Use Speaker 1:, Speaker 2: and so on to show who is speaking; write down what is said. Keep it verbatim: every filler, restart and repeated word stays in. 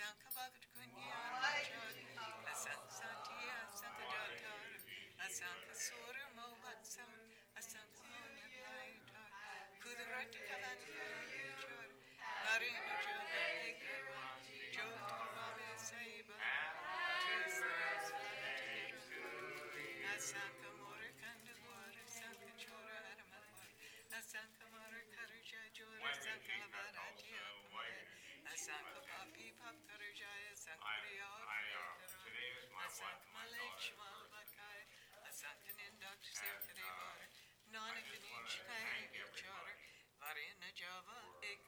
Speaker 1: Asanka Bhagat Kunya, Asanka Santia, Asanka Jatar, Asanka Sora Movatsam, Asanka Monya Naita, Kudarati Kavanta, Marina Jova Ekava, Jota Rame Saiba, Asanka Mora Kandavara, Asanka Chora Adamavara, Asanka Mara Karuja Jora, Asanka Lavaratia, Asanka Papi Pap Karujaya, Asanka Priya, Asanka Malek Shmalvakai, Asanka Nindak Sirkari Vara, Nanak Ninchkai Vichara, Varina Java,